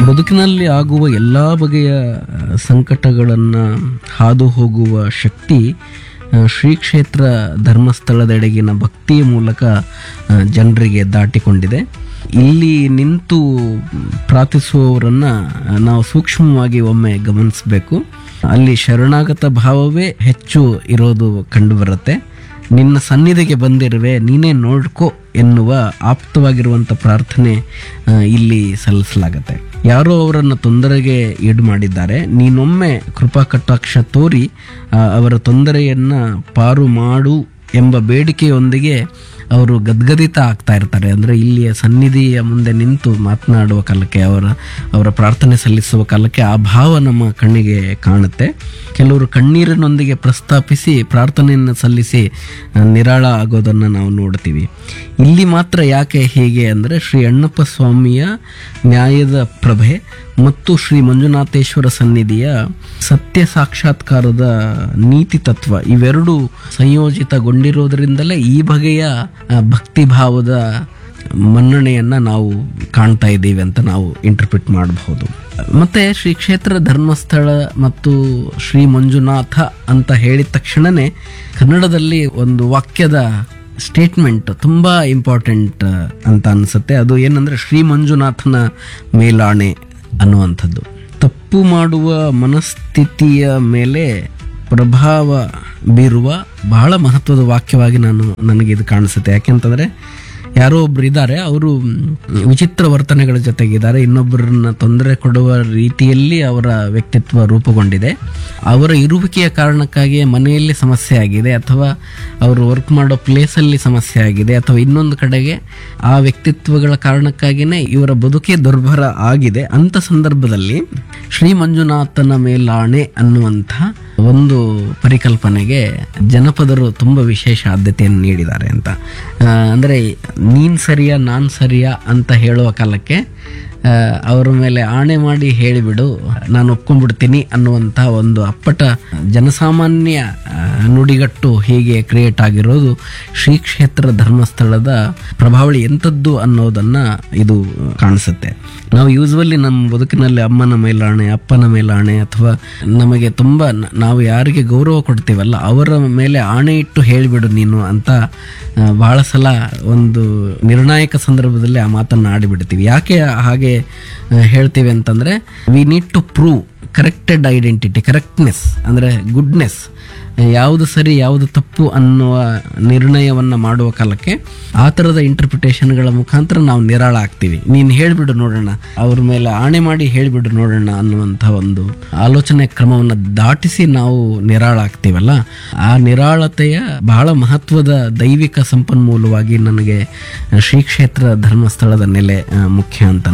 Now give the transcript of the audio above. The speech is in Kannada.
ಬದುಕಿನಲ್ಲಿ ಆಗುವ ಎಲ್ಲ ಬಗೆಯ ಸಂಕಟಗಳನ್ನು ಹಾದು ಹೋಗುವ ಶಕ್ತಿ ಶ್ರೀ ಕ್ಷೇತ್ರ ಧರ್ಮಸ್ಥಳದೆಡೆಗಿನ ಭಕ್ತಿಯ ಮೂಲಕ ಜನರಿಗೆ ದಾಟಿಕೊಂಡಿದೆ. ಇಲ್ಲಿ ನಿಂತು ಪ್ರಾರ್ಥಿಸುವವರನ್ನು ನಾವು ಸೂಕ್ಷ್ಮವಾಗಿ ಒಮ್ಮೆ ಗಮನಿಸಬೇಕು. ಅಲ್ಲಿ ಶರಣಾಗತ ಭಾವವೇ ಹೆಚ್ಚು ಇರೋದು ಕಂಡುಬರುತ್ತೆ. ನಿನ್ನ ಸನ್ನಿಧಿಗೆ ಬಂದಿರುವೆ, ನೀನೇ ನೋಡ್ಕೋ ಎನ್ನುವ ಆಪ್ತವಾಗಿರುವಂಥ ಪ್ರಾರ್ಥನೆ ಇಲ್ಲಿ ಸಲ್ಲಿಸಲಾಗತ್ತೆ. ಯಾರೋ ಅವರನ್ನು ತೊಂದರೆಗೆ ಈಡು ಮಾಡಿದ್ದಾರೆ, ನೀನೊಮ್ಮೆ ಕೃಪಾ ಕಟಾಕ್ಷ ತೋರಿ ಅವರ ತೊಂದರೆಯನ್ನು ಪಾರು ಮಾಡು ಎಂಬ ಬೇಡಿಕೆಯೊಂದಿಗೆ ಅವರು ಗದ್ಗದಿತ ಆಗ್ತಾ ಇರ್ತಾರೆ. ಅಂದರೆ ಇಲ್ಲಿಯ ಸನ್ನಿಧಿಯ ಮುಂದೆ ನಿಂತು ಮಾತನಾಡುವ ಕಾಲಕ್ಕೆ, ಅವರ ಪ್ರಾರ್ಥನೆ ಸಲ್ಲಿಸುವ ಕಾಲಕ್ಕೆ ಆ ಭಾವ ನಮ್ಮ ಕಣ್ಣಿಗೆ ಕಾಣುತ್ತೆ. ಕೆಲವರು ಕಣ್ಣೀರಿನೊಂದಿಗೆ ಪ್ರಸ್ತಾಪಿಸಿ ಪ್ರಾರ್ಥನೆಯನ್ನು ಸಲ್ಲಿಸಿ ನಿರಾಳ ಆಗೋದನ್ನು ನಾವು ನೋಡ್ತೀವಿ. ಇಲ್ಲಿ ಮಾತ್ರ ಯಾಕೆ ಹೀಗೆ ಅಂದರೆ, ಶ್ರೀ ಅಣ್ಣಪ್ಪ ಸ್ವಾಮಿಯ ನ್ಯಾಯದ ಪ್ರಭೆ ಮತ್ತು ಶ್ರೀ ಮಂಜುನಾಥೇಶ್ವರ ಸನ್ನಿಧಿಯ ಸತ್ಯ ಸಾಕ್ಷಾತ್ಕಾರದ ನೀತಿ ತತ್ವ ಇವೆರಡೂ ಸಂಯೋಜಿತಗೊಂಡಿರೋದರಿಂದಲೇ ಈ ಬಗೆಯ ಭಕ್ತಿಭಾವದ ಮನ್ನಣೆಯನ್ನು ನಾವು ಕಾಣ್ತಾ ಇದ್ದೀವಿ ಅಂತ ನಾವು ಇಂಟರ್ಪ್ರಿಟ್ ಮಾಡಬಹುದು. ಮತ್ತೆ ಶ್ರೀ ಕ್ಷೇತ್ರ ಧರ್ಮಸ್ಥಳ ಮತ್ತು ಶ್ರೀ ಮಂಜುನಾಥ ಅಂತ ಹೇಳಿದ ತಕ್ಷಣನೇ ಕನ್ನಡದಲ್ಲಿ ಒಂದು ವಾಕ್ಯದ ಸ್ಟೇಟ್ಮೆಂಟ್ ತುಂಬ ಇಂಪಾರ್ಟೆಂಟ್ ಅಂತ ಅನಿಸುತ್ತೆ. ಅದು ಏನಂದರೆ, ಶ್ರೀ ಮಂಜುನಾಥನ ಮೇಲಾಣೆ ಅನ್ನುವಂಥದ್ದು. ತಪ್ಪು ಮಾಡುವ ಮನಸ್ಥಿತಿಯ ಮೇಲೆ ಪ್ರಭಾವ ಬೀರುವ ಬಹಳ ಮಹತ್ವದ ವಾಕ್ಯವಾಗಿ ನನಗೆ ಇದು ಕಾಣಿಸುತ್ತೆ. ಯಾಕೆಂತಂದರೆ, ಯಾರೋ ಒಬ್ರು ಇದ್ದಾರೆ, ಅವರು ವಿಚಿತ್ರ ವರ್ತನೆಗಳ ಜೊತೆಗಿದ್ದಾರೆ, ಇನ್ನೊಬ್ಬರನ್ನ ತೊಂದರೆ ಕೊಡುವ ರೀತಿಯಲ್ಲಿ ಅವರ ವ್ಯಕ್ತಿತ್ವ ರೂಪುಗೊಂಡಿದೆ. ಅವರ ಇರುವಿಕೆಯ ಕಾರಣಕ್ಕಾಗಿ ಮನೆಯಲ್ಲಿ ಸಮಸ್ಯೆ ಆಗಿದೆ, ಅಥವಾ ಅವರು ವರ್ಕ್ ಮಾಡೋ ಪ್ಲೇಸಲ್ಲಿ ಸಮಸ್ಯೆ ಆಗಿದೆ, ಅಥವಾ ಇನ್ನೊಂದು ಕಡೆಗೆ ಆ ವ್ಯಕ್ತಿತ್ವಗಳ ಕಾರಣಕ್ಕಾಗಿಯೇ ಇವರ ಬದುಕೇ ದುರ್ಭರ ಆಗಿದೆ. ಅಂಥ ಸಂದರ್ಭದಲ್ಲಿ ಶ್ರೀ ಮಂಜುನಾಥನ ಮೇಲಾಣೆ ಅನ್ನುವಂಥ ಒಂದು ಪರಿಕಲ್ಪನೆಗೆ ಜನಪದರು ತುಂಬ ವಿಶೇಷ ಆದ್ಯತೆಯನ್ನು ನೀಡಿದ್ದಾರೆ ಅಂತ. ಅಂದರೆ ನೀನು ಸರಿಯಾ ನಾನು ಸರಿಯಾ ಅಂತ ಹೇಳುವ ಕಾಲಕ್ಕೆ ಅವರ ಮೇಲೆ ಆಣೆ ಮಾಡಿ ಹೇಳಿಬಿಡು, ನಾನು ಒಪ್ಕೊಂಡ್ಬಿಡ್ತೀನಿ ಅನ್ನುವಂಥ ಒಂದು ಅಪ್ಪಟ ಜನಸಾಮಾನ್ಯ ನುಡಿಗಟ್ಟು ಹೀಗೆ ಕ್ರಿಯೇಟ್ ಆಗಿರೋದು ಶ್ರೀ ಕ್ಷೇತ್ರ ಧರ್ಮಸ್ಥಳದ ಪ್ರಭಾವಳಿ ಎಂಥದ್ದು ಅನ್ನೋದನ್ನು ಇದು ಕಾಣಿಸುತ್ತೆ. ನಾವು ಯೂಸ್ವಲಿ ನಮ್ಮ ಬದುಕಿನಲ್ಲಿ ಅಮ್ಮನ ಮೇಲಾಣೆ, ಅಪ್ಪನ ಮೇಲಾಣೆ, ಅಥವಾ ನಮಗೆ ತುಂಬ ನಾವು ಯಾರಿಗೆ ಗೌರವ ಕೊಡ್ತೀವಲ್ಲ ಅವರ ಮೇಲೆ ಆಣೆ ಇಟ್ಟು ಹೇಳಿಬಿಡು ನೀನು ಅಂತ ಬಹಳ ಸಲ ಒಂದು ನಿರ್ಣಾಯಕ ಸಂದರ್ಭದಲ್ಲಿ ಆ ಮಾತನ್ನು ಆಡಿಬಿಡ್ತೀವಿ. ಯಾಕೆ ಹಾಗೆ ಹೇಳ್ತೀವಿ ಅಂತಂದರೆ, we need to prove corrected identity, correctness ಅಂದರೆ ಗುಡ್ನೆಸ್, ಯಾವುದು ಸರಿ ಯಾವುದು ತಪ್ಪು ಅನ್ನುವ ನಿರ್ಣಯವನ್ನು ಮಾಡುವ ಕಾಲಕ್ಕೆ ಆ ಥರದ ಇಂಟರ್ಪ್ರಿಟೇಷನ್ಗಳ ಮುಖಾಂತರ ನಾವು ನಿರಾಳ ಆಗ್ತೀವಿ. ನೀನು ಹೇಳಿಬಿಡು ನೋಡೋಣ, ಅವ್ರ ಮೇಲೆ ಆಣೆ ಮಾಡಿ ಹೇಳಿಬಿಡು ನೋಡೋಣ ಅನ್ನುವಂಥ ಒಂದು ಆಲೋಚನೆ ಕ್ರಮವನ್ನು ದಾಟಿಸಿ ನಾವು ನಿರಾಳ ಆಗ್ತೀವಲ್ಲ, ಆ ನಿರಾಳತೆಯ ಬಹಳ ಮಹತ್ವದ ದೈವಿಕ ಸಂಪನ್ಮೂಲವಾಗಿ ನನಗೆ ಶ್ರೀ ಕ್ಷೇತ್ರ ಧರ್ಮಸ್ಥಳದ ನೆಲೆ ಮುಖ್ಯ ಅಂತ